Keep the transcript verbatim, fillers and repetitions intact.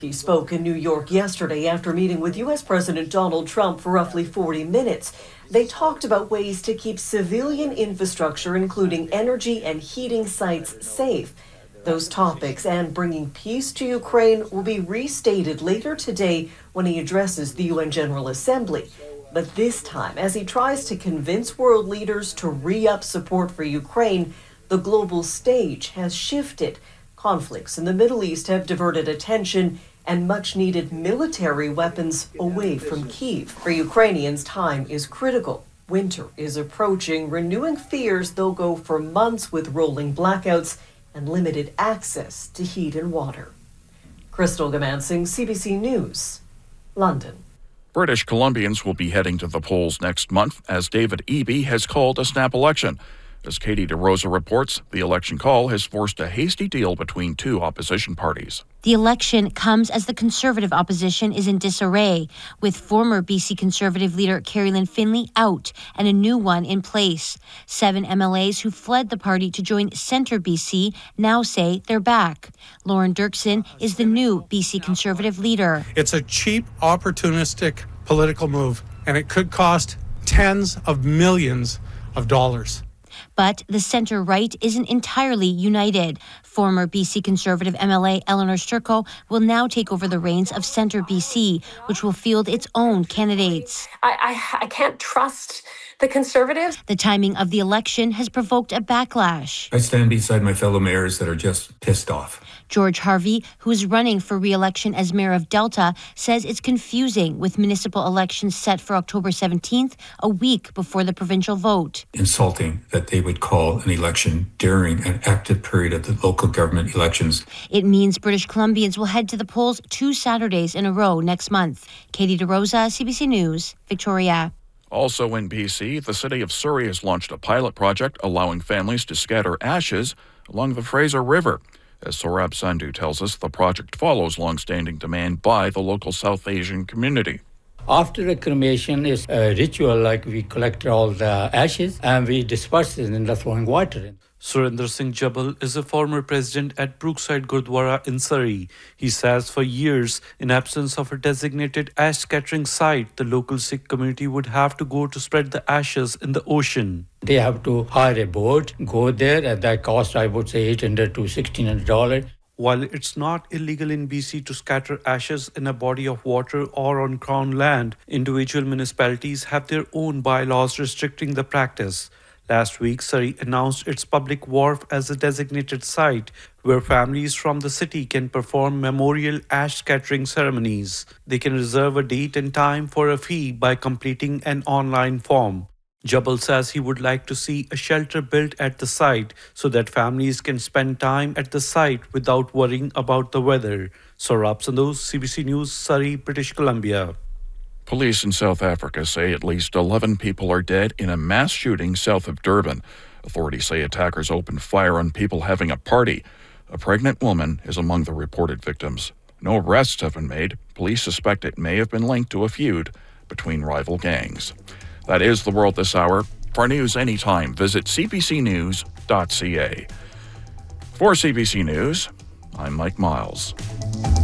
He spoke in New York yesterday after meeting with U S President Donald Trump for roughly forty minutes. They talked about ways to keep civilian infrastructure, including energy and heating sites, safe. Those topics and bringing peace to Ukraine will be restated later today when he addresses the U N General Assembly. But this time, as he tries to convince world leaders to re-up support for Ukraine, the global stage has shifted. Conflicts in the Middle East have diverted attention and much-needed military weapons away from Kyiv. For Ukrainians, time is critical. Winter is approaching, renewing fears they'll go for months with rolling blackouts and limited access to heat and water. Crystal Gamansing, C B C News, London. British Columbians will be heading to the polls next month as David Eby has called a snap election. As Katie DeRosa reports, the election call has forced a hasty deal between two opposition parties. The election comes as the Conservative opposition is in disarray, with former B C Conservative leader Kerry-Lynne Finlay out and a new one in place. Seven M L As who fled the party to join Centre B C now say they're back. Lauren Dirksen is the new B C Conservative leader. It's a cheap, opportunistic political move, and it could cost tens of millions of dollars. But the centre-right isn't entirely united. Former B C Conservative M L A Eleanor Sturko will now take over the reins of Centre B C, which will field its own candidates. I, I, I can't trust the Conservatives. The timing of the election has provoked a backlash. I stand beside my fellow mayors that are just pissed off. George Harvey, who is running for re-election as mayor of Delta, says it's confusing with municipal elections set for October seventeenth, a week before the provincial vote. Insulting that they would call an election during an active period of the local government elections. It means British Columbians will head to the polls two Saturdays in a row next month. Katie DeRosa, C B C News, Victoria. Also in B C, the city of Surrey has launched a pilot project allowing families to scatter ashes along the Fraser River. As Saurabh Sandhu tells us, the project follows long-standing demand by the local South Asian community. After a cremation is a ritual, like we collect all the ashes and we disperse it in the flowing water. Surinder Singh Jabal is a former president at Brookside Gurdwara in Surrey. He says for years, in absence of a designated ash scattering site, the local Sikh community would have to go to spread the ashes in the ocean. They have to hire a boat, go there, at that cost I would say eight hundred to sixteen hundred dollars. While it's not illegal in B C to scatter ashes in a body of water or on Crown land, individual municipalities have their own bylaws restricting the practice. Last week, Surrey announced its public wharf as a designated site where families from the city can perform memorial ash scattering ceremonies. They can reserve a date and time for a fee by completing an online form. Jabal says he would like to see a shelter built at the site so that families can spend time at the site without worrying about the weather. Saurabh Sandhu, C B C News, Surrey, British Columbia. Police in South Africa say at least eleven people are dead in a mass shooting south of Durban. Authorities say attackers opened fire on people having a party. A pregnant woman is among the reported victims. No arrests have been made. Police suspect it may have been linked to a feud between rival gangs. That is the world this hour. For news anytime, visit c b c news dot c a. For C B C News, I'm Mike Miles.